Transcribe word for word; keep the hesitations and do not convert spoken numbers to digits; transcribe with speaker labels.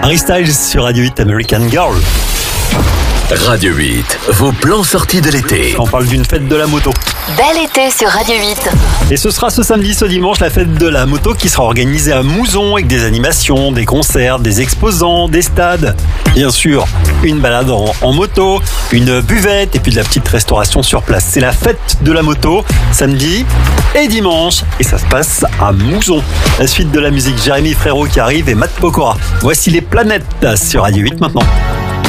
Speaker 1: Harry Styles sur Radio huit, American Girl.
Speaker 2: Radio huit, vos plans sortis de l'été.
Speaker 1: On parle d'une fête de la moto.
Speaker 3: Bel été sur Radio huit.
Speaker 1: Et ce sera ce samedi, ce dimanche, la fête de la moto qui sera organisée à Mouzon avec des animations, des concerts, des exposants, des stades. Bien sûr, une balade en, en moto, une buvette et puis de la petite restauration sur place. C'est la fête de la moto, samedi et dimanche. Et ça se passe à Mouzon. La suite de la musique, Jérémy Frérot qui arrive et Matt Pokora. Voici les planètes sur Radio huit maintenant.